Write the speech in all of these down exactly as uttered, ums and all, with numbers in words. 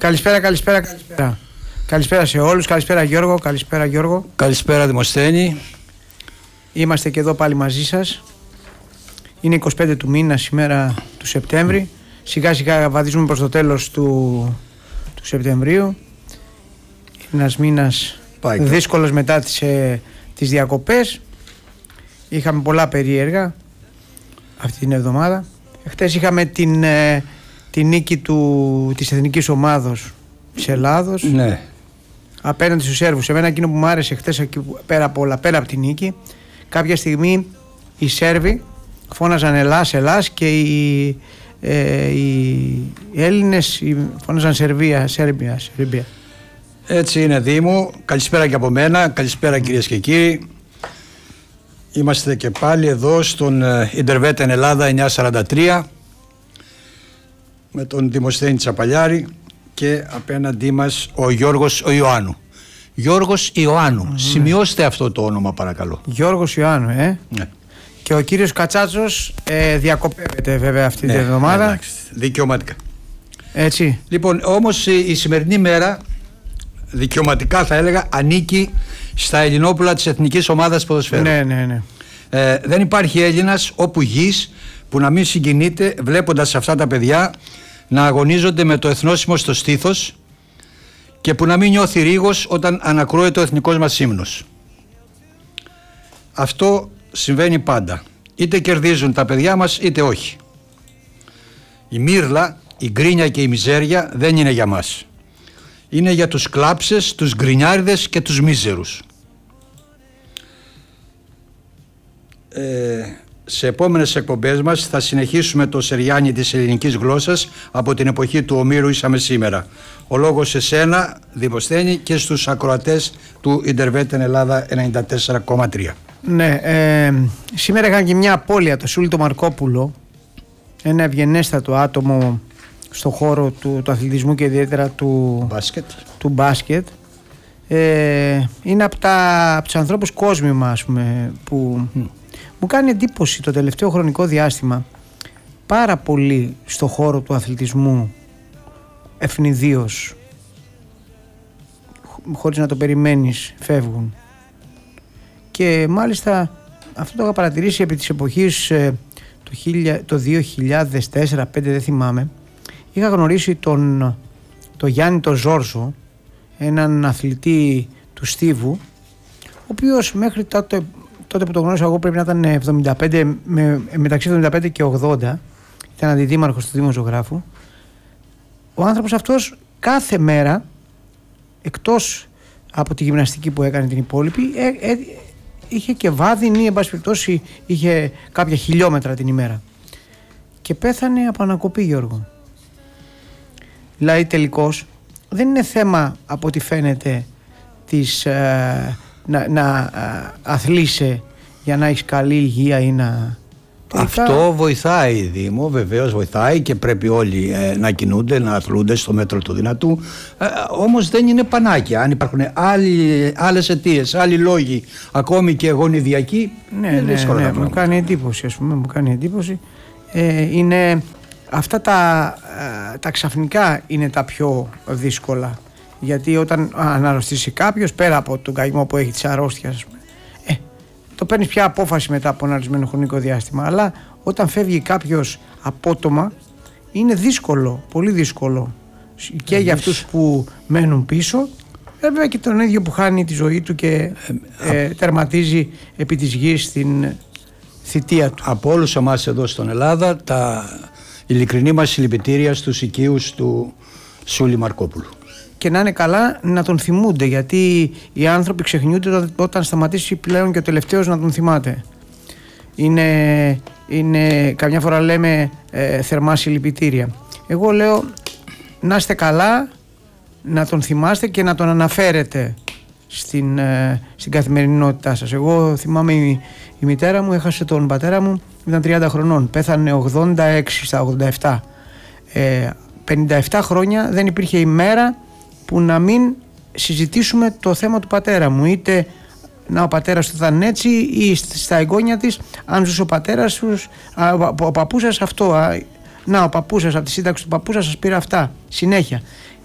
Καλησπέρα, καλησπέρα, καλησπέρα. Καλησπέρα σε όλους, καλησπέρα Γιώργο, καλησπέρα Γιώργο. Καλησπέρα Δημοσθένη. Είμαστε και εδώ πάλι μαζί σας. Είναι είκοσι πέντε του μήνα σήμερα του Σεπτέμβρη. Σιγά σιγά βαδίζουμε προς το τέλος του, του Σεπτεμβρίου. Ένας μήνας δύσκολος μετά τις, ε, τις διακοπές. Είχαμε πολλά περίεργα αυτή την εβδομάδα. Χτες είχαμε την, ε, την νίκη του, της εθνικής ομάδος της Ελλάδος, ναι, απέναντι στους Σέρβους. Εμένα εκείνο που μου άρεσε χτες, πέρα από όλα, πέρα από την νίκη, κάποια στιγμή οι Σέρβοι φώναζαν Ελλάς, Ελλάς και οι, ε, οι Έλληνες φώναζαν Σερβία, Σέρβια, Σερβία. Έτσι είναι Δήμου. Καλησπέρα και από μένα. Καλησπέρα κυρίες και κύριοι. Είμαστε και πάλι εδώ στον Ιντερβέτεν Ελλάδα εννιακόσια σαράντα τρία με τον Δημοσθένη Τσαπαλιάρη και απέναντί μας ο Γιώργος ο Ιωάννου. Γιώργος Ιωάννου. Mm. Σημειώστε αυτό το όνομα παρακαλώ. Γιώργος Ιωάννου, ε. Ναι. Και ο κύριος Κατσάτσος ε, διακοπεύεται βέβαια αυτή ναι, την εβδομάδα. Εντάξει, δικαιωματικά. Έτσι. Λοιπόν, όμως η, η σημερινή μέρα, δικαιωματικά θα έλεγα, ανήκει στα Ελληνόπουλα της Εθνικής Ομάδας Ποδοσφαίρου. Ναι, ναι, ναι. Ε, δεν υπάρχει Έλληνας όπου γης που να μην συγκινείται βλέποντας αυτά τα παιδιά να αγωνίζονται με το εθνόσημο στο στήθος και που να μην νιώθει ρίγος όταν ανακρούεται ο εθνικός μας ύμνος. Αυτό συμβαίνει πάντα. Είτε κερδίζουν τα παιδιά μας είτε όχι. Η μύρλα, η γκρίνια και η μιζέρια δεν είναι για μας. Είναι για τους κλάψες, τους γκρινιάριδες και τους μίζερους. Ε, σε επόμενες εκπομπές μας θα συνεχίσουμε το σεριάνι της ελληνικής γλώσσας από την εποχή του Ομήρου ήσαμε σήμερα. Ο λόγος σε σένα Δημοσθένη και στους ακροατές του Ιντερβέτεν Ελλάδα ενενήντα τέσσερα κόμμα τρία. Ναι, ε, σήμερα είχαν και μια απώλεια, το Σούλη το Μαρκόπουλο, ένα ευγενέστατο άτομο στο χώρο του, του αθλητισμού και ιδιαίτερα του μπάσκετ. Του μπάσκετ. Ε, είναι από, τα, από τους ανθρώπους κόσμημα, ας πούμε, που mm. μου κάνει εντύπωση το τελευταίο χρονικό διάστημα πάρα πολύ στο χώρο του αθλητισμού ευνηδίως, χωρίς να το περιμένεις, φεύγουν. Και μάλιστα αυτό το είχα παρατηρήσει επί της εποχής ε, το, το δύο χιλιάδες τέσσερα πέντε, δεν θυμάμαι. Είχα γνωρίσει τον, τον Γιάννη τον Ζόρζο, έναν αθλητή του Στίβου, ο οποίος μέχρι τότε, τότε που το γνώρισα εγώ πρέπει να ήταν εβδομήντα πέντε, με, μεταξύ εβδομήντα πέντε και ογδόντα, ήταν αντιδήμαρχος του Δήμου Ζωγράφου. Ο άνθρωπος αυτός κάθε μέρα, εκτός από τη γυμναστική που έκανε την υπόλοιπη, ε, ε, είχε και βάδινη, εν πάση περιπτώσει είχε κάποια χιλιόμετρα την ημέρα. Και πέθανε από ανακοπή, Γιώργο. Δηλαδή τελικώς δεν είναι θέμα από ό,τι φαίνεται της, ε, να, να ε, αθλείσαι για να έχεις καλή υγεία ή να... Αυτό τελικά... βοηθάει Δήμο, βεβαίως βοηθάει και πρέπει όλοι ε, να κινούνται, να αθλούνται στο μέτρο του δυνατού, ε, όμως δεν είναι πανάκια. Αν υπάρχουν άλλοι, άλλες αιτίες, άλλοι λόγοι, ακόμη και γονιδιακοί, ναι, είναι ναι, δύσκολο. Ναι, ναι, μου κάνει εντύπωση, ας πούμε, μου κάνει εντύπωση. Ε, είναι... Αυτά τα, τα ξαφνικά είναι τα πιο δύσκολα, γιατί όταν αναρρωστήσει κάποιος, πέρα από τον καημό που έχει της αρρώστιας, ε, το παίρνεις πια απόφαση μετά από ένα ορισμένο χρονικό διάστημα, αλλά όταν φεύγει κάποιος απότομα είναι δύσκολο, πολύ δύσκολο και για αυτούς που μένουν πίσω, βέβαια και τον ίδιο που χάνει τη ζωή του και ε, τερματίζει επί της γης την θητεία του. Από όλους εμάς εδώ στον Ελλάδα, τα ειλικρινή μας συλληπιτήρια στους οικείους του Σούλη Μαρκόπουλου. Και να είναι καλά να τον θυμούνται, γιατί οι άνθρωποι ξεχνιούνται όταν σταματήσει πλέον και ο τελευταίος να τον θυμάται. Είναι, είναι καμιά φορά λέμε ε, θερμά συλληπιτήρια. Εγώ λέω να είστε καλά, να τον θυμάστε και να τον αναφέρετε στην, ε, στην καθημερινότητά σας. Εγώ θυμάμαι η, η μητέρα μου έχασε τον πατέρα μου, ήταν τριάντα χρονών, πέθανε ογδόντα έξι στα ογδόντα επτά. Ε, πενήντα επτά χρόνια δεν υπήρχε ημέρα που να μην συζητήσουμε το θέμα του πατέρα μου, είτε να ο πατέρας του ήταν έτσι ή στα εγγόνια της, αν ζούσε ο πατέρας τους, α, ο παππούς σας αυτό, α, να ο παππούς σας από τη σύνταξη του παππού σας σας πήρε αυτά, συνέχεια.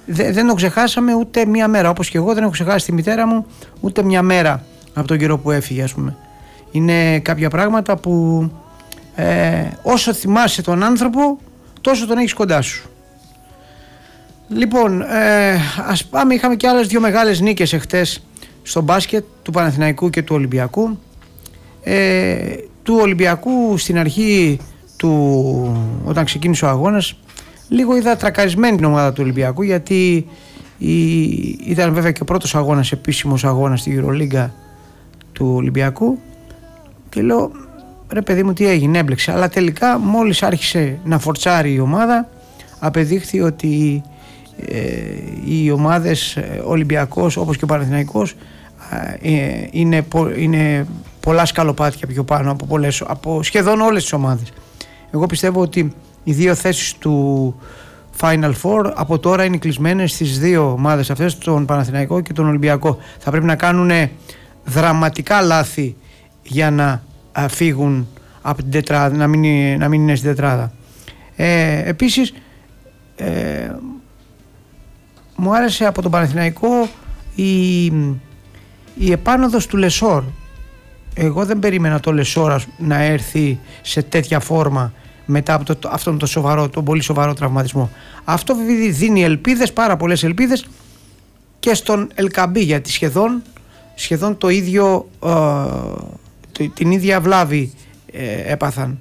δε, δεν το ξεχάσαμε ούτε μία μέρα, όπως και εγώ δεν έχω ξεχάσει τη μητέρα μου ούτε μία μέρα από τον καιρό που έφυγε, ας πούμε. Είναι κάποια πράγματα που ε, όσο θυμάσαι τον άνθρωπο τόσο τον έχεις κοντά σου. Λοιπόν, ε, ας πάμε, είχαμε και άλλες δύο μεγάλες νίκες εχθές στο μπάσκετ του Παναθηναϊκού και του Ολυμπιακού. Ε, του Ολυμπιακού στην αρχή του, όταν ξεκίνησε ο αγώνας, λίγο είδα τρακαρισμένη την ομάδα του Ολυμπιακού, γιατί η, ήταν βέβαια και ο πρώτος αγώνας, επίσημος αγώνας στη EuroLeague του Ολυμπιακού, και λέω ρε παιδί μου, τι έγινε, έμπλεξε. Αλλά τελικά μόλις άρχισε να φορτσάρει η ομάδα, απεδείχθη ότι ε, οι ομάδες Ολυμπιακός όπως και ο Παναθηναϊκός ε, είναι, είναι πολλά σκαλοπάτια πιο πάνω από, πολλές, από σχεδόν όλες τις ομάδες. Εγώ πιστεύω ότι οι δύο θέσεις του Final Four από τώρα είναι κλεισμένες στις δύο ομάδες αυτές, τον Παναθηναϊκό και τον Ολυμπιακό. Θα πρέπει να κάνουν δραματικά λάθη για να α, φύγουν από την τετράδα, να μην, να μην είναι στην τετράδα. Ε, επίσης ε, μου άρεσε από τον Παναθηναϊκό η, η επάνωδος του Λεσόρ. Εγώ δεν περίμενα το Λεσόρ να έρθει σε τέτοια φόρμα μετά από το, αυτόν τον σοβαρό, τον πολύ σοβαρό τραυματισμό. Αυτό δίνει ελπίδες, πάρα πολλές ελπίδες και στον Ελκαμπή, γιατί σχεδόν, σχεδόν το ίδιο, ε, το, την ίδια βλάβη ε, έπαθαν.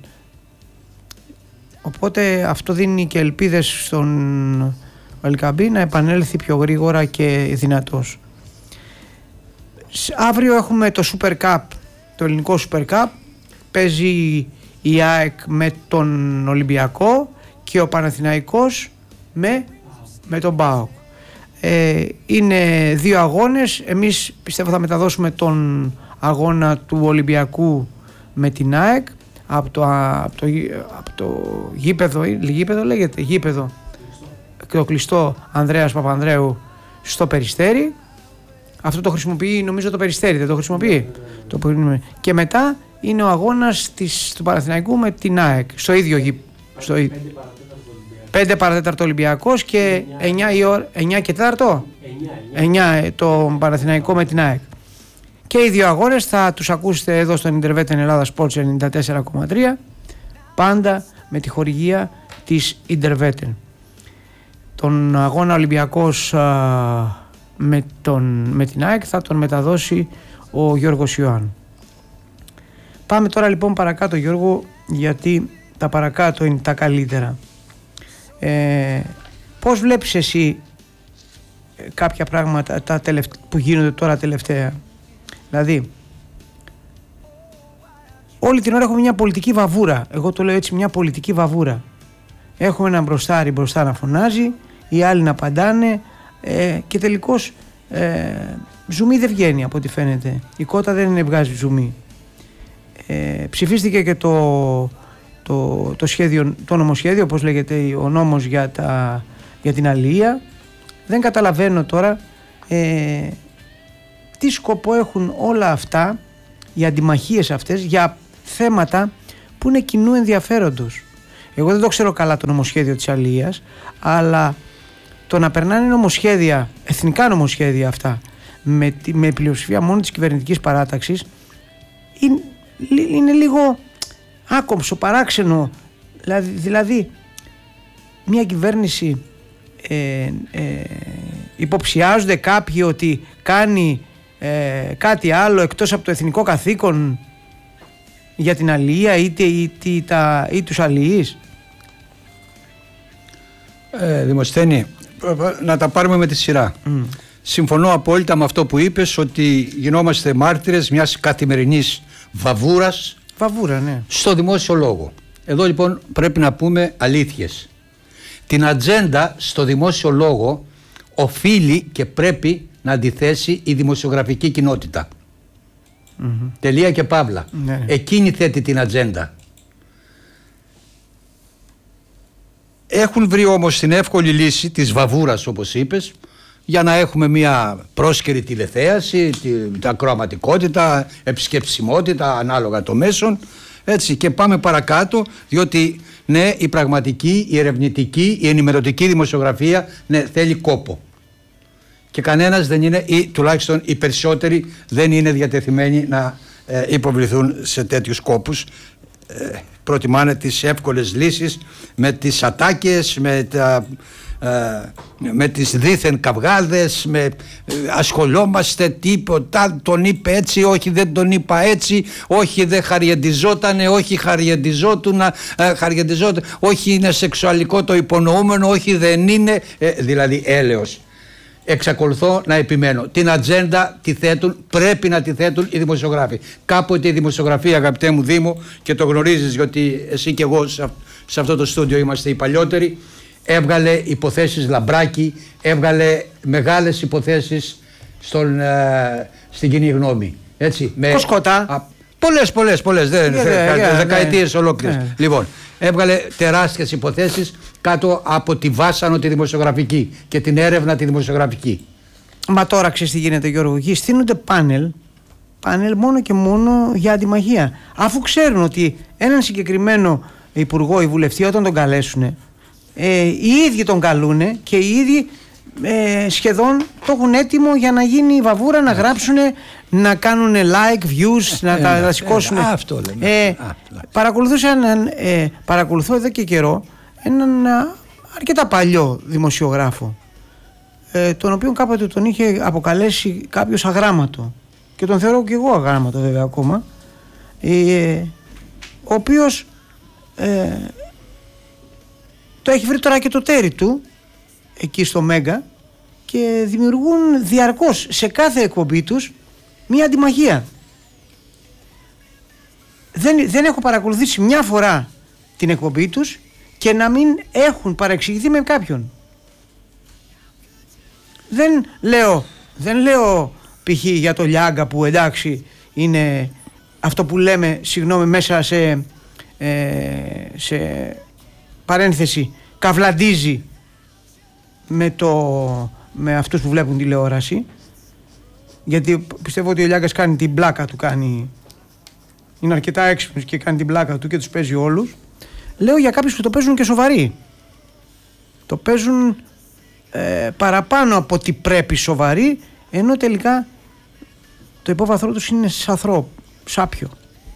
Οπότε αυτό δίνει και ελπίδες στον Ελκαμπή να επανέλθει πιο γρήγορα και δυνατός. Αύριο έχουμε το Super Cup, το ελληνικό Super Cup. Παίζει η ΑΕΚ με τον Ολυμπιακό και ο Παναθηναϊκός με, με τον ΠΑΟΚ. Ε, είναι δύο αγώνες. Εμείς πιστεύω θα μεταδώσουμε τον αγώνα του Ολυμπιακού με την ΑΕΚ από το, από το, από το γήπεδο, γήπεδο λέγεται, γήπεδο το κλειστό Ανδρέας Παπανδρέου στο Περιστέρι. Αυτό το χρησιμοποιεί, νομίζω, το Περιστέρι, δεν το χρησιμοποιεί. Το, και μετά είναι ο αγώνας της, του Παναθηναϊκού με την ΑΕΚ στο ίδιο γήπεδο. πέντε παρατέταρτο Ολυμπιακός και εννιά, η ώρα, εννιά και τέταρτο εννιά το Παναθηναϊκό με την ΑΕΚ. Και οι δύο αγώνες θα τους ακούσετε εδώ στον Interveten Ελλάδα Sports ενενήντα τέσσερα κόμμα τρία, πάντα με τη χορηγία της Interveten. Τον αγώνα Ολυμπιακός α, με, τον, με την ΑΕΚ θα τον μεταδώσει ο Γιώργος Ιωάννου. Πάμε τώρα λοιπόν παρακάτω, Γιώργο, γιατί τα παρακάτω είναι τα καλύτερα. Ε, πώς βλέπεις εσύ κάποια πράγματα τα τελευ... που γίνονται τώρα τελευταία? Δηλαδή όλη την ώρα έχουμε μια πολιτική βαβούρα. Εγώ το λέω έτσι, μια πολιτική βαβούρα. Έχουμε έναν μπροστάρι μπροστά να φωνάζει, οι άλλοι να απαντάνε ε, και τελικώς ε, ζουμί δεν βγαίνει από ό,τι φαίνεται. Η κότα δεν βγάζει ζουμί. Ε, ψηφίστηκε και το, το, το, σχέδιο, το νομοσχέδιο, όπως λέγεται, ο νόμος για, τα, για την αλληλεία. Δεν καταλαβαίνω τώρα ε, τι σκοπό έχουν όλα αυτά, οι αντιμαχίες αυτές για θέματα που είναι κοινού ενδιαφέροντος. Εγώ δεν το ξέρω καλά το νομοσχέδιο της αλληλείας, αλλά το να περνάνε νομοσχέδια, εθνικά νομοσχέδια αυτά, με, με πλειοψηφία μόνο της κυβερνητικής παράταξης, είναι, είναι λίγο άκομψο, παράξενο. Δηλαδή, δηλαδή μια κυβέρνηση ε, ε, υποψιάζονται κάποιοι ότι κάνει ε, κάτι άλλο εκτός από το εθνικό καθήκον για την αλληλεία, είτε, είτε, είτε, τα, ή τους αλληλείς. Ε, Δημοσθένη, να τα πάρουμε με τη σειρά. Mm. Συμφωνώ απόλυτα με αυτό που είπες, ότι γινόμαστε μάρτυρες μιας καθημερινής βαβούρας. Βαβούρα, ναι. Στο δημόσιο λόγο. Εδώ λοιπόν πρέπει να πούμε αλήθειες. Την ατζέντα στο δημόσιο λόγο οφείλει και πρέπει να αντιθέσει η δημοσιογραφική κοινότητα. Mm-hmm. Τελεία και παύλα. Ναι. Εκείνη θέτει την ατζέντα. Έχουν βρει όμως την εύκολη λύση της βαβούρας, όπως είπες, για να έχουμε μια πρόσκαιρη τηλεθέαση, την ακροαματικότητα, επισκεψιμότητα ανάλογα των μέσων, έτσι, και πάμε παρακάτω, διότι Ναι, η πραγματική, η ερευνητική, η ενημερωτική δημοσιογραφία, ναι, θέλει κόπο. Και κανένας δεν είναι, ή τουλάχιστον οι περισσότεροι δεν είναι διατεθειμένοι να ε, υποβληθούν σε τέτοιους κόπους. Ε, προτιμάνε τις εύκολες λύσεις με τις ατάκες, με, τα, ε, με τις δίθεν καυγάδες, με ε, ασχολόμαστε τίποτα, τον είπε έτσι, όχι δεν τον είπα έτσι, όχι δεν χαριεντιζότανε, όχι χαριεντιζότουν, ε, χαριεντιζόταν, όχι είναι σεξουαλικό το υπονοούμενο, όχι δεν είναι, ε, δηλαδή έλεος. Εξακολουθώ να επιμένω. Την ατζέντα τη θέτουν, πρέπει να τη θέτουν οι δημοσιογράφοι. Κάποτε η δημοσιογραφία, αγαπητέ μου Δήμο, και το γνωρίζεις γιατί εσύ και εγώ σε αυτό το στούντιο είμαστε οι παλιότεροι, έβγαλε υποθέσεις Λαμπράκη, έβγαλε μεγάλες υποθέσεις στον, ε, στην κοινή γνώμη. Έτσι, με, Κοσκοτά. Α, πολλές, πολλές, πολλές, δεν, yeah, yeah, yeah, δεκαετίες yeah. ολόκληρες. Yeah. Λοιπόν, έβγαλε τεράστιες υποθέσεις κάτω από τη βάσανο τη δημοσιογραφική και την έρευνα τη δημοσιογραφική. Μα τώρα ξέρεις τι γίνεται, Γιώργο? Εκεί στείνονται πάνελ, πάνελ μόνο και μόνο για αντιμαχία. Αφού ξέρουν ότι έναν συγκεκριμένο υπουργό ή βουλευτή όταν τον καλέσουν, ε, οι ίδιοι τον καλούν και οι ίδιοι ε, σχεδόν το έχουν έτοιμο για να γίνει η βαβούρα, να γράψουν, να κάνουν like, views, να τα, τα σηκώσουν. Αυτό λέμε. Ε, παρακολουθούσα έναν, ε, παρακολουθώ εδώ και καιρό έναν α, αρκετά παλιό δημοσιογράφο, ε, τον οποίο κάποτε τον είχε αποκαλέσει κάποιος αγράμματο και τον θεωρώ και εγώ αγράμματο βέβαια ακόμα, ε, ο οποίος ε, το έχει βρει τώρα και το τέρι του εκεί στο Μέγκα και δημιουργούν διαρκώς σε κάθε εκπομπή τους μία αντιμαχία. Δεν, δεν έχω παρακολουθήσει μια φορά την εκπομπή τους και να μην έχουν παρεξηγηθεί με κάποιον. Δεν λέω, δεν λέω π.χ. για το Λιάγκα που εντάξει είναι αυτό που λέμε, συγγνώμη, μέσα σε, ε, σε παρένθεση καυλαντίζει με, το, με αυτούς που βλέπουν τηλεόραση, γιατί πιστεύω ότι ο Λιάγκας κάνει την πλάκα του, κάνει, είναι αρκετά έξυπνος και κάνει την πλάκα του και τους παίζει όλους. Λέω για κάποιους που το παίζουν και σοβαροί, το παίζουν ε, παραπάνω από ό,τι πρέπει σοβαροί, ενώ τελικά το υπόβαθρό τους είναι σαθρό, σάπιο.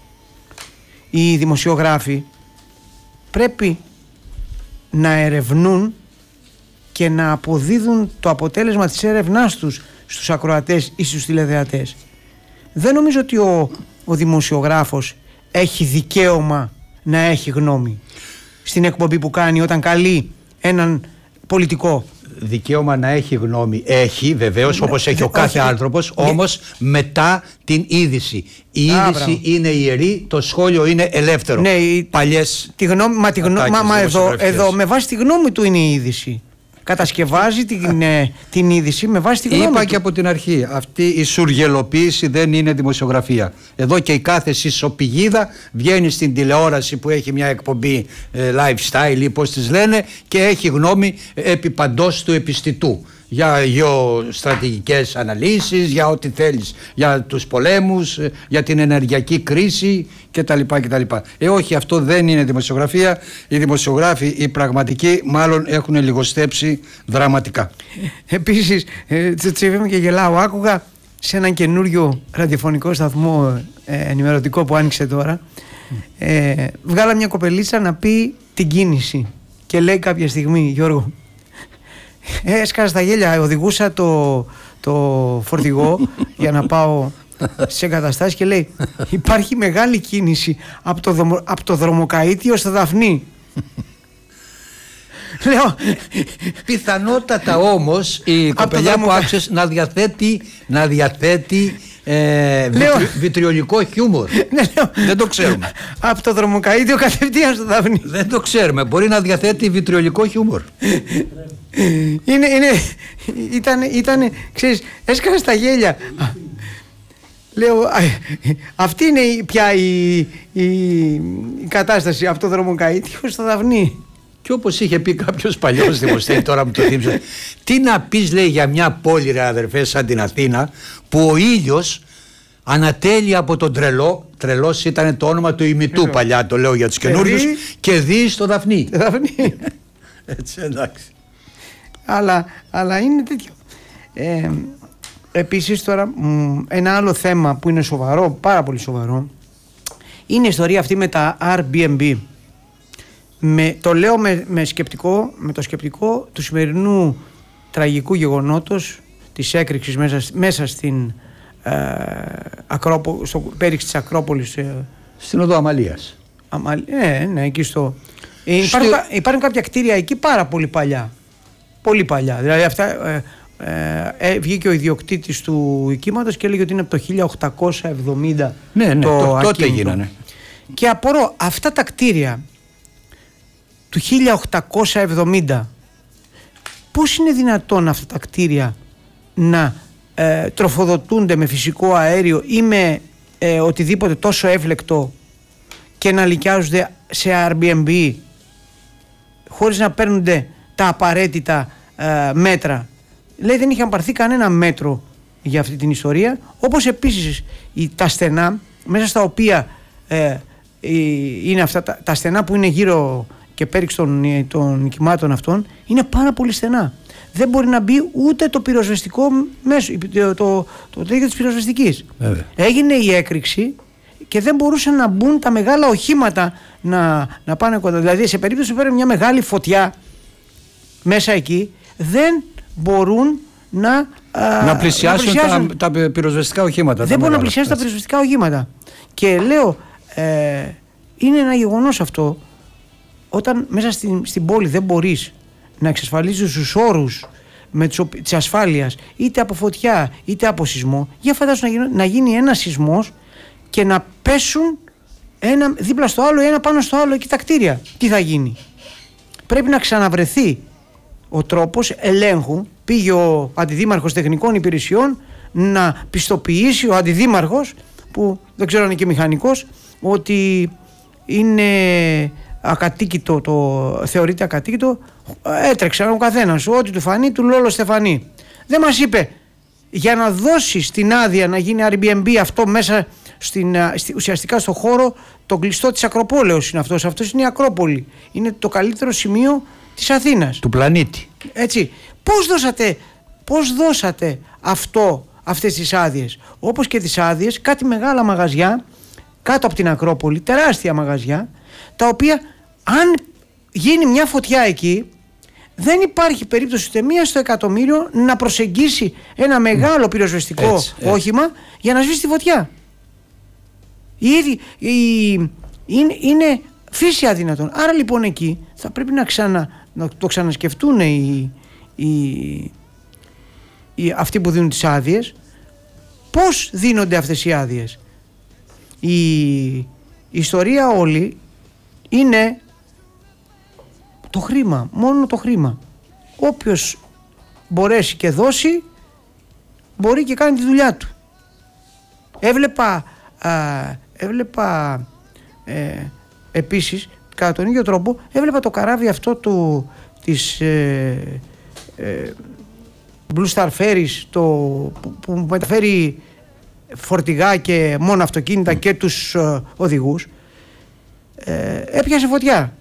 Οι δημοσιογράφοι πρέπει να ερευνούν και να αποδίδουν το αποτέλεσμα της έρευνάς τους στους ακροατές ή στους τηλεθεατές. Δεν νομίζω ότι ο, ο δημοσιογράφος έχει δικαίωμα να έχει γνώμη στην εκπομπή που κάνει όταν καλεί έναν πολιτικό. Δικαίωμα να έχει γνώμη έχει βεβαίως, όπως έχει ο κάθε όχι, άνθρωπος, όμως μετά την είδηση. Η είδηση Ά, είναι ιερή, το σχόλιο είναι ελεύθερο. Ναι, η, παλιές τη γνώμη, μα, τη γνώμη, μα, μα εδώ, εδώ με βάση τη γνώμη του είναι η είδηση. Κατασκευάζει την, ε, την είδηση με βάση τη γνώμη Είπα του. και από την αρχή, αυτή η σουργελοποίηση δεν είναι δημοσιογραφία. Εδώ και η κάθε σισοπηγίδα βγαίνει στην τηλεόραση που έχει μια εκπομπή ε, lifestyle ή πώς τις λένε και έχει γνώμη επί παντός του επιστητού. Για γεωστρατηγικές αναλύσεις, για ό,τι θέλεις, για τους πολέμους, για την ενεργειακή κρίση κτλ. κτλ. Ε, όχι, αυτό δεν είναι δημοσιογραφία. Οι δημοσιογράφοι, οι πραγματικοί, μάλλον έχουν λιγοστέψει δραματικά. Επίσης, ε, τσιβήμαι και γελάω. Άκουγα σε έναν καινούριο ραδιοφωνικό σταθμό ε, ενημερωτικό που άνοιξε τώρα. Ε, βγάλα μια κοπελίτσα να πει την κίνηση και λέει κάποια στιγμή, Γιώργο, έσκασα στα γέλια, οδηγούσα το, το φορτηγό για να πάω σε εγκαταστάσεις και λέει υπάρχει μεγάλη κίνηση από το, δομο, από το δρομοκαΐτιο στο Δαφνί. Λέω, πιθανότατα όμως η κοπελιά που άκουσες να διαθέτει, να διαθέτει ε, λέω, βιτρι, βιτριολικό χιούμορ. Ναι, λέω, δεν το ξέρουμε. Από το δρομοκαΐτιο κατευθείαν στο Δαφνί. Δεν το ξέρουμε. Μπορεί να διαθέτει βιτριολικό χιούμορ. Είναι, είναι, ήτανε, ήτανε, ξέρεις, έσκασα στα γέλια. Λέω, αυτή είναι πια η, η, η κατάσταση από το δρομοκαΐτιο στο Δαφνί. Και όπως είχε πει κάποιος παλιός δημοσιογράφος, τώρα μου το θύμισε, τι να πεις, λέει, για μια πόλη, ρε αδερφέ, σαν την Αθήνα, που ο ήλιος ανατέλει από τον τρελό. Τρελός ήταν το όνομα του ημιτού παλιά, το λέω για τους καινούριους. Και δει στο Δαφνί. Δαφνί. Έτσι, εντάξει. αλλά, αλλά είναι τέτοιο. Ε, επίσης τώρα μ, ένα άλλο θέμα που είναι σοβαρό, πάρα πολύ σοβαρό, είναι η ιστορία αυτή με τα Airbnb. Με, το λέω με, με, σκεπτικό, με το σκεπτικό του σημερινού τραγικού γεγονότος της έκρηξης μέσα, μέσα στην ε, Ακρόπο, στο πέριξ της Ακρόπολης, ε, στην οδό Αμαλίας. Αμα, ναι, ναι, εκεί στο, ε, στο... Υπάρχουν, υπάρχουν κάποια κτίρια εκεί πάρα πολύ παλιά, πολύ παλιά, δηλαδή αυτά, ε, ε, ε, βγήκε ο ιδιοκτήτης του οικίματος και έλεγε ότι είναι από το χίλια οκτακόσια εβδομήντα. Ναι, ναι, το το, τότε ακίνητο. γίνανε. Και απορώ, αυτά τα κτίρια του χίλια οκτακόσια εβδομήντα, πώς είναι δυνατόν αυτά τα κτίρια να ε, τροφοδοτούνται με φυσικό αέριο ή με ε, οτιδήποτε τόσο εύλεκτο και να λυκιάζονται σε Airbnb χωρίς να παίρνονται τα απαραίτητα ε, μέτρα. Λέει δεν είχε απαρθεί κανένα μέτρο για αυτή την ιστορία, όπως επίσης η, τα στενά μέσα στα οποία ε, είναι αυτά τα, τα στενά που είναι γύρω και πέριξ των, των νοικημάτων αυτών είναι πάρα πολύ στενά. Δεν μπορεί να μπει ούτε το πυροσβεστικό μέσο, το, το, το τέτοιο της πυροσβεστικής. Βέβαια. Έγινε η έκρηξη και δεν μπορούσαν να μπουν τα μεγάλα οχήματα να, να πάνε κοντά. Δηλαδή σε περίπτωση που παίρνει μια μεγάλη φωτιά μέσα εκεί, δεν μπορούν να, α, να πλησιάσουν, να πλησιάσουν. Τα, τα πυροσβεστικά οχήματα. Δεν μπορούν να πλησιάσουν τα πυροσβεστικά οχήματα. Και λέω, ε, είναι ένα γεγονός αυτό, όταν μέσα στην, στην πόλη δεν μπορείς να εξασφαλίζεις τους όρους με τους, της ασφάλειας, είτε από φωτιά είτε από σεισμό, για φαντάσου να, γίνει, να γίνει ένα σεισμός και να πέσουν ένα δίπλα στο άλλο, ένα πάνω στο άλλο εκεί τα κτίρια. Τι θα γίνει? Πρέπει να ξαναβρεθεί ο τρόπος ελέγχου. Πήγε ο αντιδήμαρχος τεχνικών υπηρεσιών να πιστοποιήσει, ο αντιδήμαρχος που δεν ξέρω αν είναι και μηχανικός, ότι είναι ακατοίκητο, το θεωρείται ακατοίκητο. Έτρεξε ο καθένας, ό,τι του φανεί του λόλο στεφανεί. Δεν μας είπε για να δώσεις την άδεια να γίνει Airbnb αυτό μέσα στην, ουσιαστικά στο χώρο τον κλειστό της Ακροπόλεως είναι αυτός. Αυτός είναι η Ακρόπολη. Είναι το καλύτερο σημείο της Αθήνας. Του πλανήτη. Έτσι. Πώς δώσατε, πώς δώσατε αυτό, αυτές τις άδειες? Όπως και τις άδειες, κάτι μεγάλα μαγαζιά κάτω από την Ακρόπολη, τεράστια μαγαζιά, τα οποία αν γίνει μια φωτιά εκεί, δεν υπάρχει περίπτωση ούτε μία στο εκατομμύριο να προσεγγίσει ένα μεγάλο πυροσβεστικό έτσι, όχημα έτσι, για να σβήσει τη φωτιά. Η, η, είναι, είναι φύση αδύνατον. Άρα λοιπόν εκεί θα πρέπει να, ξανα, να το ξανασκεφτούν οι, οι, οι, αυτοί που δίνουν τις άδειες, πώς δίνονται αυτές οι άδειες. Η, η ιστορία όλη είναι το χρήμα, μόνο το χρήμα. Όποιος μπορέσει και δώσει, μπορεί και κάνει τη δουλειά του. Έβλεπα, α, έβλεπα ε, επίσης, κατά τον ίδιο τρόπο, έβλεπα το καράβι αυτό του, της ε, ε, Blue Star Ferries, το, που, που μεταφέρει φορτηγά και μόνο αυτοκίνητα και τους ε, οδηγούς, ε, έπιασε φωτιά.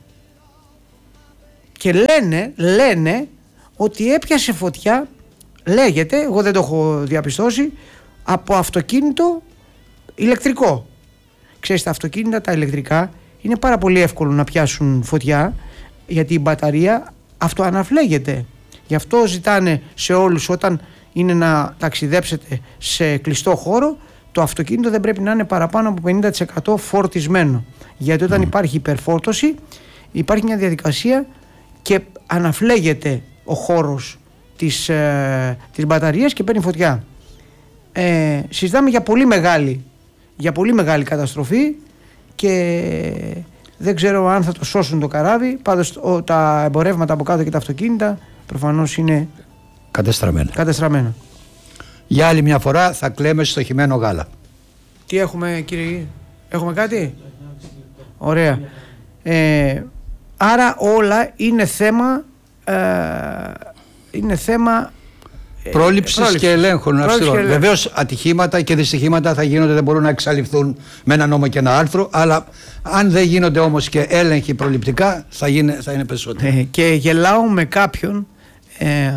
Και λένε, λένε ότι έπιασε φωτιά, λέγεται, εγώ δεν το έχω διαπιστώσει, από αυτοκίνητο ηλεκτρικό. Ξέρεις, τα αυτοκίνητα τα ηλεκτρικά είναι πάρα πολύ εύκολο να πιάσουν φωτιά, γιατί η μπαταρία αυτοαναφλέγεται. Γι' αυτό ζητάνε σε όλους, όταν είναι να ταξιδέψετε σε κλειστό χώρο, το αυτοκίνητο δεν πρέπει να είναι παραπάνω από πενήντα τοις εκατό φορτισμένο. Γιατί όταν mm. υπάρχει υπερφόρτωση, υπάρχει μια διαδικασία και αναφλέγεται ο χώρος της, ε, της μπαταρίας και παίρνει φωτιά. Ε, συζητάμε για πολύ μεγάλη, για πολύ μεγάλη καταστροφή και δεν ξέρω αν θα το σώσουν το καράβι. Πάντως ο, τα εμπορεύματα από κάτω και τα αυτοκίνητα προφανώς είναι κατεστραμμένα. κατεστραμμένα. Για άλλη μια φορά θα κλαίμε στο χυμένο γάλα. Τι έχουμε, κύριε? Έχουμε κάτι? Ωραία. Ε, άρα όλα είναι θέμα, ε, είναι θέμα Πρόληψης και ελέγχων αυστηρών. Βεβαίως ατυχήματα και δυστυχήματα θα γίνονται, δεν μπορούν να εξαλειφθούν με ένα νόμο και ένα άρθρο, αλλά αν δεν γίνονται όμως και έλεγχοι προληπτικά θα, γίνει, θα είναι περισσότερο. Ε, και γελάω με κάποιον ε,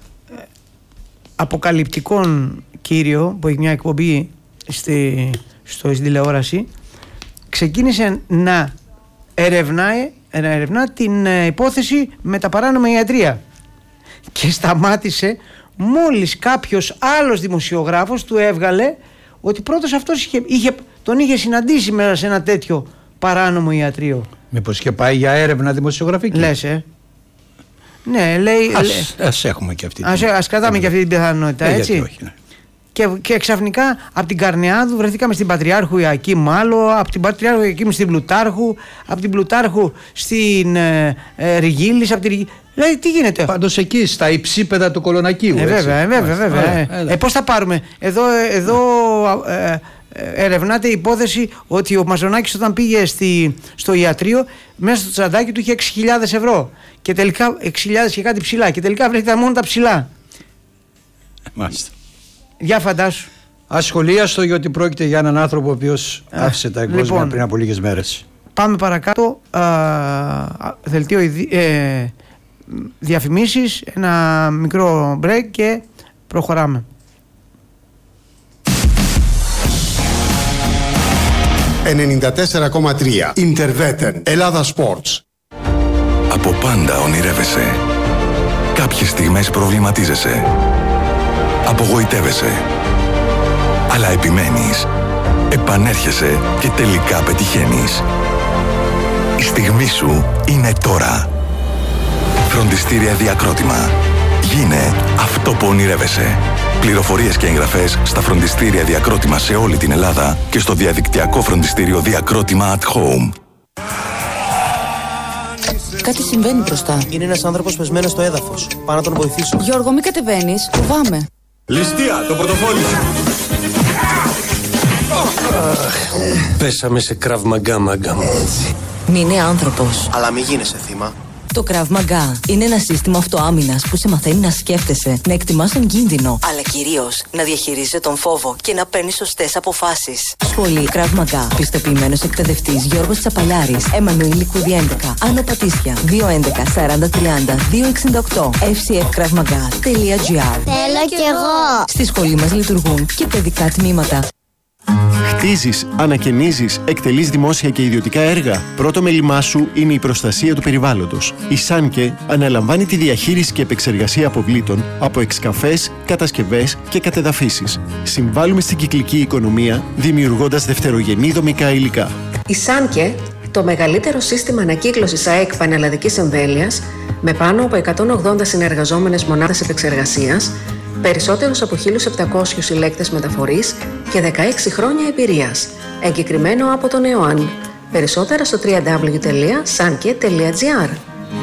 αποκαλυπτικόν κύριο που έχει μια εκπομπή στη, στο, στην τηλεόραση, ξεκίνησε να ερευνάει, να ερευνά την ε, υπόθεση με τα παράνομα ιατρεία και σταμάτησε μόλις κάποιος άλλος δημοσιογράφος του έβγαλε ότι πρώτος αυτός είχε, είχε, τον είχε συναντήσει μέσα σε ένα τέτοιο παράνομο ιατρείο. Μήπως και πάει για έρευνα δημοσιογραφική? Λες, ε. Ναι, λέει. Ας, ας έχουμε και αυτή την Ας, ας κρατάμε ε, και αυτή την πιθανότητα, ε, έτσι. Όχι, ναι. Και, και ξαφνικά από την Καρνεάδου βρεθήκαμε στην Πατριάρχου Ιακήμ άλλο, από την Πατριάρχου Ιακήμ στην Πλουτάρχου, από την Πλουτάρχου στην ε, ε, Ριγίλης, από τη Ριγίλης. Δηλαδή τι γίνεται? Πάντως εκεί στα υψίπεδα του Κολονακίου. Ε, βέβαια, ε, βέβαια, βέβαια. Ε, ε, πώς θα πάρουμε? Εδώ, εδώ ε, ε, ερευνάται η υπόθεση ότι ο Μαζονάκης όταν πήγε στη, στο ιατρείο μέσα στο τσαντάκι του είχε έξι χιλιάδες ευρώ και τελικά έξι χιλιάδες και κάτι ψηλά και τελικά βρέθηκε μόνο τα ψηλά. Μάλιστα. Για φαντάσου. Ασχολίαστο, γιατί πρόκειται για έναν άνθρωπο ο οποίος άφησε τα εγκόσμια λοιπόν, πριν από λίγες μέρες. Πάμε παρακάτω. Α, δελτίο ε, διαφημίσεις, ένα μικρό break και προχωράμε. ενενήντα τέσσερα κόμμα τρία Interveten Ελλάδα Sports. Από πάντα ονειρεύεσαι. Κάποιες στιγμές προβληματίζεσαι. Απογοητεύεσαι. Αλλά επιμένεις. Επανέρχεσαι και τελικά πετυχαίνεις. Η στιγμή σου είναι τώρα. Φροντιστήρια Διακρότημα. Γίνε αυτό που ονειρεύεσαι. Πληροφορίες και εγγραφές στα φροντιστήρια Διακρότημα σε όλη την Ελλάδα και στο διαδικτυακό φροντιστήριο Διακρότημα at home. Κάτι συμβαίνει μπροστά. Είναι ένας άνθρωπος πεσμένος στο έδαφος. Πάω να τον βοηθήσω. Γιώργο, μην κατεβαίνεις. Φοβάμαι. Ληστεία, το πορτοφόλι σου. Πέσαμε σε Krav Maga, μάγκα μου. Μην είναι άνθρωπος. Αλλά μη γίνεσαι θύμα. Το Krav Maga είναι ένα σύστημα αυτοάμυνας που σε μαθαίνει να σκέφτεσαι, να εκτιμάς τον κίνδυνο, αλλά κυρίως να διαχειρίζεσαι τον φόβο και να παίρνεις σωστές αποφάσεις. Σχολή Krav Maga. Πιστοποιημένος εκπαιδευτής Γιώργος Τσαπαλιάρης, Εμμανουήλ Λικούδη έντεκα, Άνω Πατήσια, δύο έντεκα σαράντα τριάντα δύο εξήντα οκτώ, εφ σι εφ κραυ μαγά τελεία τζι άρ. Θέλω κι εγώ. Στη σχολή μας λειτουργούν και παιδικά τμήματα. Χτίζεις, ανακαινίζεις, εκτελείς δημόσια και ιδιωτικά έργα. Πρώτο μέλημά σου είναι η προστασία του περιβάλλοντος. Η Σάνκε αναλαμβάνει τη διαχείριση και επεξεργασία αποβλήτων από εξκαφές, κατασκευές και κατεδαφίσεις. Συμβάλλουμε στην κυκλική οικονομία, δημιουργώντας δευτερογενή δομικά υλικά. Η Σάνκε, το μεγαλύτερο σύστημα ανακύκλωσης ΑΕΚ πανελλαδικής εμβέλειας, με πάνω από εκατόν ογδόντα συνεργαζόμενες μονάδες επεξεργασίας, περισσότερους από χίλιους επτακόσιους συλλέκτες μεταφορής και δεκαέξι χρόνια εμπειρίας. Εγκεκριμένο από τον ΕΟΑΝ. Περισσότερα στο double-u double-u double-u τελεία sanke τελεία τζι άρ.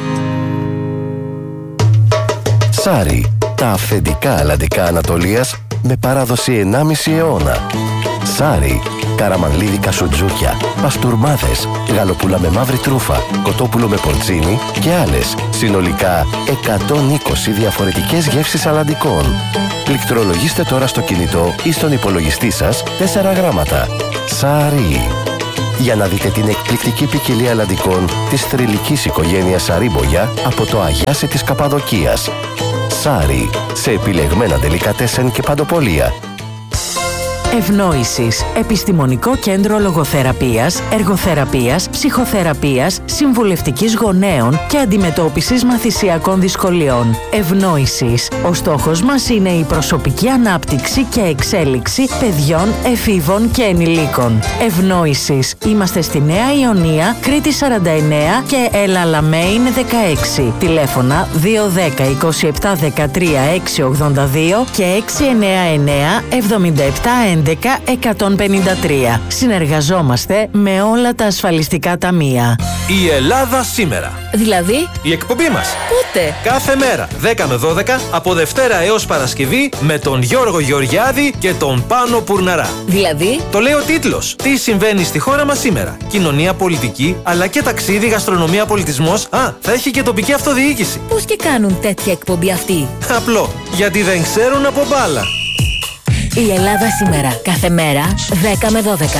Σάρι, τα αυθεντικά αλλαντικά Ανατολίας με παράδοση ενάμιση αιώνα. Σάρι, καραμανλίδικα σουτζούκια, παστούρμάδες, γαλοπούλα με μαύρη τρούφα, κοτόπουλο με πορτσίνι και άλλες. Συνολικά εκατόν είκοσι διαφορετικές γεύσεις αλλαντικών. Πληκτρολογήστε τώρα στο κινητό ή στον υπολογιστή σας τέσσερα γράμματα. Σάρι. Για να δείτε την εκπληκτική ποικιλία αλλαντικών της θρυλικής οικογένειας Σαρίμπογια από το Αγιάσι της Καπαδοκίας. Σάρι, σε επιλεγμένα ντελικατέσεν και παντοπολία. Ευνόησης. Επιστημονικό κέντρο λογοθεραπείας, εργοθεραπείας, ψυχοθεραπείας, συμβουλευτικής γονέων και αντιμετώπισης μαθησιακών δυσκολιών. Ευνόησης. Ο στόχος μας είναι η προσωπική ανάπτυξη και εξέλιξη παιδιών, εφήβων και ενηλίκων. Ευνόησης. Είμαστε στη Νέα Ιωνία, Κρήτη σαράντα εννέα και Ελαλαμέιν δεκαέξι. Τηλέφωνα δύο ένα μηδέν είκοσι επτά δεκατρία έξι ογδόντα δύο και έξι εννέα εννέα εβδομήντα επτά έντεκα εκατόν πενήντα τρία. Συνεργαζόμαστε με όλα τα ασφαλιστικά ταμεία. Η Ελλάδα σήμερα. Δηλαδή, η εκπομπή μας. Πότε? Κάθε μέρα, δέκα με δώδεκα, από Δευτέρα έως Παρασκευή, με τον Γιώργο Γεωργιάδη και τον Πάνο Πουρναρά. Δηλαδή, το λέει ο τίτλος. Τι συμβαίνει στη χώρα μας σήμερα. Κοινωνία, πολιτική, αλλά και ταξίδι, γαστρονομία, πολιτισμός. Α, θα έχει και τοπική αυτοδιοίκηση. Πώς και κάνουν τέτοια εκπομπή αυτή? Απλό. Γιατί δεν ξέρουν από μπάλα. Η Ελλάδα σήμερα. Κάθε μέρα, δέκα με δώδεκα.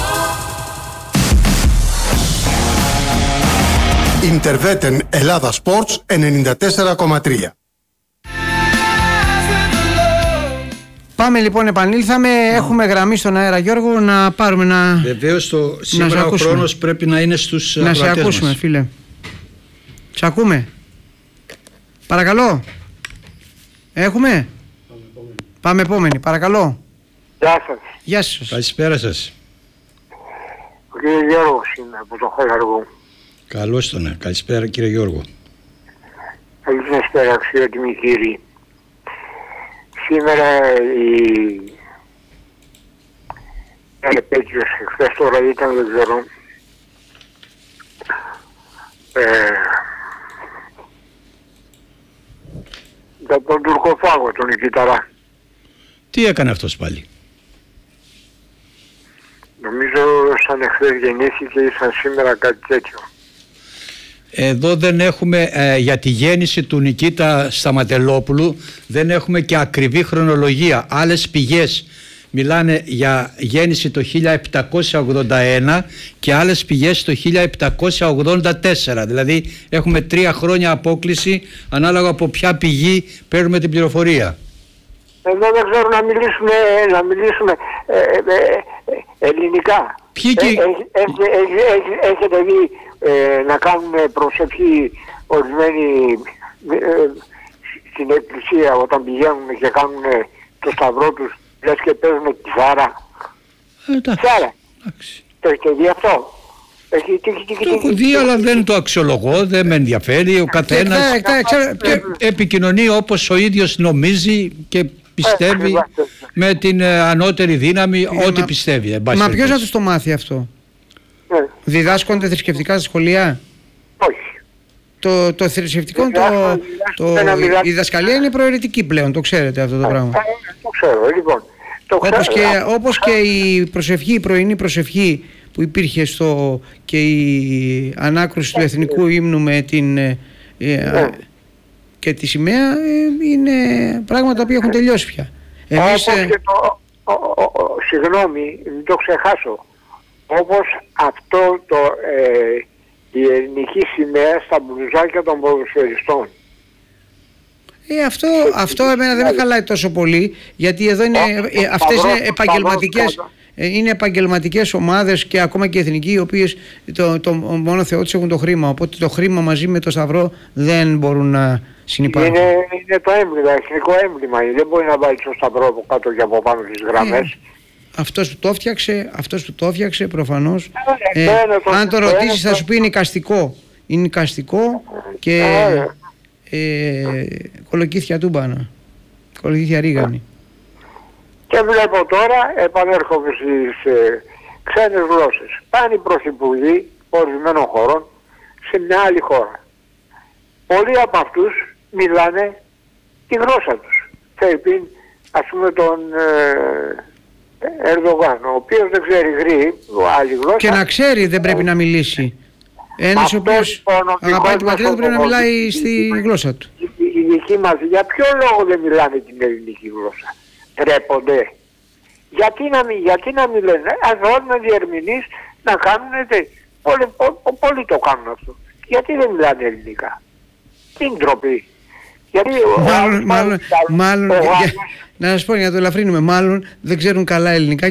Interveten Ελλάδα Sports ενενήντα τέσσερα κόμμα τρία. Πάμε λοιπόν, επανήλθαμε. Oh. Έχουμε γραμμή στον αέρα, Γιώργο, να πάρουμε να. Βεβαίως, το σήμερα ο χρόνος πρέπει να είναι στους να σε ακούσουμε, μας. Φίλε. Σε ακούμε. Παρακαλώ. Έχουμε. Πάμε επόμενη, παρακαλώ. Γεια σας. Γεια σας. Καλησπέρα σας. Ο κύριος Γιώργος είναι από το Χολαργό. Καλώς τον. Καλησπέρα κύριε Γιώργο. Καλησπέρα αξιότιμοι κύριοι. Σήμερα η επέτειος, χθες τώρα ήταν, δεν ξέρω, ε, για τον τουρκοφάγο, τον Νικηταρά. Τι έκανε αυτός πάλι? Νομίζω σαν εχθές γεννήθηκε ή σαν σήμερα κάτι τέτοιο. Εδώ δεν έχουμε ε, για τη γέννηση του Νικήτα Σταματελόπουλου, δεν έχουμε και ακριβή χρονολογία. Άλλες πηγές μιλάνε για γέννηση το χίλια επτακόσια ογδόντα ένα και άλλες πηγές το χίλια επτακόσια ογδόντα τέσσερα. Δηλαδή έχουμε τρία χρόνια απόκλιση ανάλογα από ποια πηγή παίρνουμε την πληροφορία. Εδώ δεν ξέρω να μιλήσουμε, να μιλήσουμε ε, ε, ε, ελληνικά. Ποιοι και... ε, ε, ε, ε, ε, έχετε δει ε, να κάνουν προσευχή ορισμένοι ε, στην εκκλησία όταν πηγαίνουν και κάνουν το σταυρό τους, λες και παίζουν κιθάρα. Κιθάρα. Το έχετε δει αυτό? Έχει, τύχει, τύχει, το έχω δει, αλλά δεν το αξιολογώ, δεν με ενδιαφέρει. Ο καθένας επικοινωνεί όπως ο ίδιος νομίζει και πιστεύει με την ανώτερη δύναμη ό,τι πιστεύει. Μα ποιος να τους το μάθει αυτό? Διδάσκονται θρησκευτικά στα σχολεία? Όχι. Το, το θρησκευτικό, το, το, η διδασκαλία είναι προαιρετική πλέον, το ξέρετε αυτό το πράγμα. Το ξέρω, λοιπόν. Όπως και, όπως και η προσευχή, η πρωινή προσευχή που υπήρχε στο, και η ανάκρουση του εθνικού ύμνου με την ε, ε, και τη σημαία ε, είναι πράγματα που έχουν τελειώσει πια. Εμείς, όπως και το, ο, ο, ο, συγγνώμη, μην το ξεχάσω, όπως αυτό το, ε, η ελληνική σημαία στα μπλουζάκια των ποδοσφαιριστών. Ε, αυτό, αυτό εμένα δεν με χαλάει τόσο πολύ, γιατί εδώ είναι, ε, αυτές είναι επαγγελματικές, ε, είναι επαγγελματικές ομάδες και ακόμα και εθνικοί, οι οποίες το, το μόνο Θεό τους έχουν το χρήμα, οπότε το χρήμα μαζί με το σταυρό δεν μπορούν να συνυπάρχουν. Είναι, είναι το έμβλημα, εθνικό έμβλημα, δεν μπορεί να βάλει το σταυρό από κάτω και από πάνω στις γραμμές. Ε, αυτός που το έφτιαξε, αυτός που το έφτιαξε προφανώς, ε, ε, αν το ρωτήσεις θα σου πει είναι εικαστικό, είναι εικαστικό και ε, κολοκύθια τούμπανα, κολοκύθια ρίγανη. Και βλέπω τώρα, επανέρχομαι στις ε, ξένες γλώσσες. Πάνε οι πρωθυπουργοί ορισμένων χωρών σε μια άλλη χώρα. Πολλοί από αυτούς μιλάνε τη γλώσσα τους. Φερρυπίν, ας πούμε τον ε, Ερντογάν, ο οποίος δεν ξέρει γρή, άλλη γλώσσα. Και να ξέρει δεν πρέπει να μιλήσει. Ένας ο οποίος αγαπάει την πατρίδα του πρέπει να μιλάει στη γλώσσα του. Οι δικοί μας για ποιο λόγο δεν μιλάνε την ελληνική γλώσσα? Τρέπονται. Γιατί να μην, γιατί να μην λένε, ας βάλουμε διερμηνείς να κάνουν, πολλοί, πολλοί το κάνουν αυτό. Γιατί δεν μιλάνε ελληνικά? Τι ντροπή? Γιατί μάλλον, μάλλον, μάλλον, για, να σας πω για να το ελαφρύνουμε, μάλλον δεν ξέρουν καλά ελληνικά